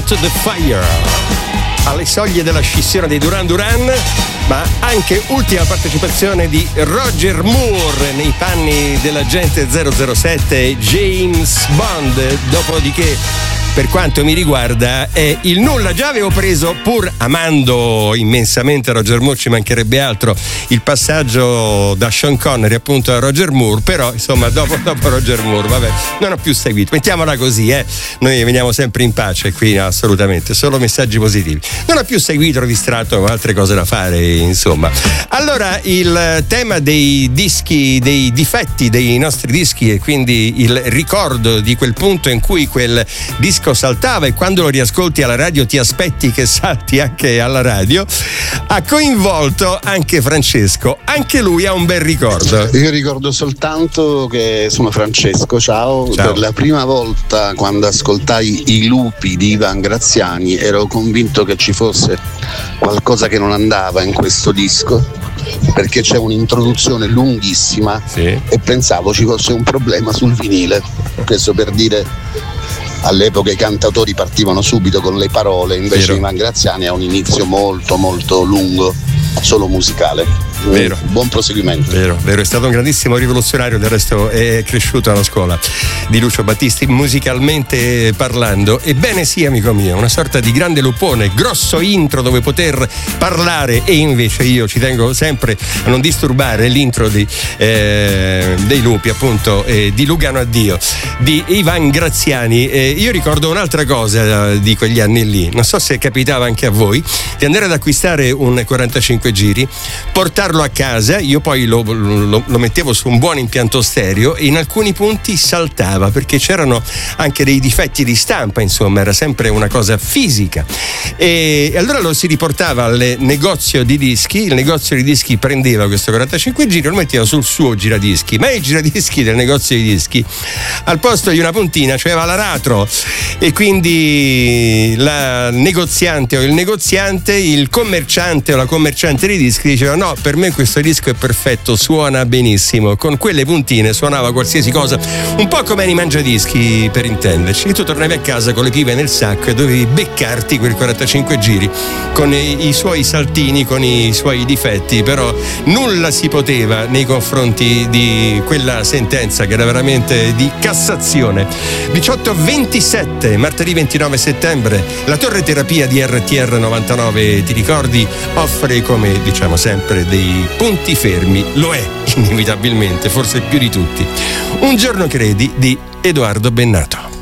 Into the Fire, alle soglie della scissione dei Duran Duran, ma anche ultima partecipazione di Roger Moore nei panni dell'agente 007 James Bond. Dopodiché, per quanto mi riguarda, è il nulla. Già avevo preso, pur amando immensamente Roger Moore, ci mancherebbe altro, il passaggio da Sean Connery appunto a Roger Moore, però insomma dopo Roger Moore, vabbè, non ho più seguito, mettiamola così, noi veniamo sempre in pace qui, no, assolutamente, solo messaggi positivi. Non ho più seguito, ho distratto, ho altre cose da fare, insomma. Allora, il tema dei dischi, dei difetti dei nostri dischi, e quindi il ricordo di quel punto in cui quel disco saltava, e quando lo riascolti alla radio ti aspetti che salti anche alla radio, ha coinvolto anche Francesco. Anche lui ha un bel ricordo. Io ricordo soltanto che sono Francesco, ciao. Per la prima volta, quando ascoltai I lupi di Ivan Graziani, ero convinto che ci fosse qualcosa che non andava in questo disco, perché c'è un'introduzione lunghissima, e pensavo ci fosse un problema sul vinile. Questo per dire, all'epoca i cantautori partivano subito con le parole, invece Ivan Graziani ha un inizio molto molto lungo, solo musicale. Vero. Buon proseguimento. Vero, è stato un grandissimo rivoluzionario, del resto è cresciuto alla scuola di Lucio Battisti musicalmente parlando. Ebbene sì, amico mio, una sorta di grande lupone, grosso intro dove poter parlare, e invece io ci tengo sempre a non disturbare l'intro dei lupi, appunto, di Lugano Addio di Ivan Graziani. Io ricordo un'altra cosa di quegli anni lì, non so se capitava anche a voi, di andare ad acquistare un 45 giri, portarlo a casa, io poi lo mettevo su un buon impianto stereo, e in alcuni punti saltava perché c'erano anche dei difetti di stampa, insomma era sempre una cosa fisica, e allora lo si riportava al negozio di dischi, il negozio di dischi prendeva questo 45 giri, lo metteva sul suo giradischi, ma il giradischi del negozio di dischi al posto di una puntina c'aveva l'aratro, e quindi la negoziante o il negoziante, il commerciante o la commerciante di dischi diceva: no, per me questo disco è perfetto, suona benissimo, con quelle puntine suonava qualsiasi cosa, un po' come nei mangiadischi, per intenderci, e tu tornavi a casa con le pive nel sacco e dovevi beccarti quel 45 giri con i suoi saltini, con i suoi difetti, però nulla si poteva nei confronti di quella sentenza che era veramente di Cassazione. 18:27, martedì 29 settembre, la torre terapia di RTR 99, ti ricordi, offre, come diciamo sempre, dei punti fermi, lo è inevitabilmente, forse più di tutti. Un giorno credi di Edoardo Bennato.